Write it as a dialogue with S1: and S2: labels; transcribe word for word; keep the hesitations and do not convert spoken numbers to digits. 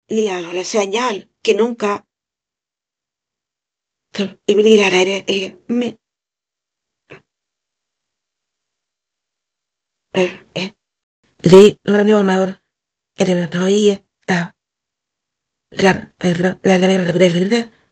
S1: La la señal que nunca eh, me eh, eh, sí, radioamateur, ah,